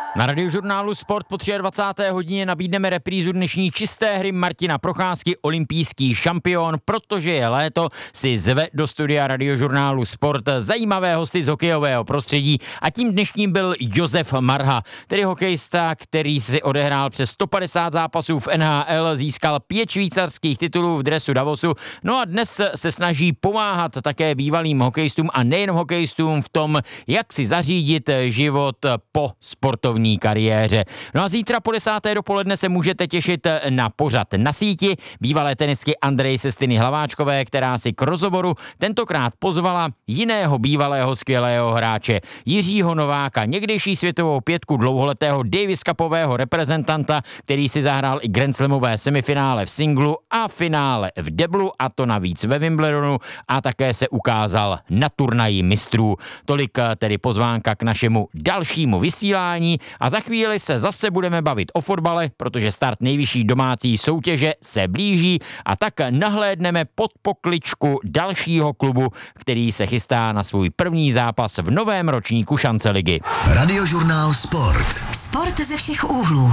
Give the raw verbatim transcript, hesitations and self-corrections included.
Na Radiožurnálu Sport po dvacáté třetí hodině nabídneme reprízu dnešní čisté hry Martina Procházky, olympijský šampion, protože je léto, si zve do studia Radiožurnálu Sport zajímavé hosty z hokejového prostředí a tím dnešním byl Josef Marha, tedy hokejista, který si odehrál přes sto padesát zápasů v N H L, získal pět švýcarských titulů v dresu Davosu, no a dnes se snaží pomáhat také bývalým hokejistům a nejen hokejistům v tom, jak si zařídit život po sportovní kariéře. No a zítra po desáté dopoledne se můžete těšit na pořad Na síti bývalé tenistky Andreji Sestiny Hlaváčkové, která si k rozhovoru tentokrát pozvala jiného bývalého skvělého hráče Jiřího Nováka, někdejší světovou pětku, dlouholetého Davis Cupového reprezentanta, který si zahrál i Grand Slamové semifinále v singlu a finále v deblu, a to navíc ve Wimbledonu, a také se ukázal na turnaji mistrů. Tolik tedy pozvánka k našemu dalšímu vysílání. A za chvíli se zase budeme bavit o fotbale, protože start nejvyšší domácí soutěže se blíží, a tak nahlédneme pod pokličku dalšího klubu, který se chystá na svůj první zápas v novém ročníku Šance ligy. Radiožurnál Sport. Sport ze všech úhlů.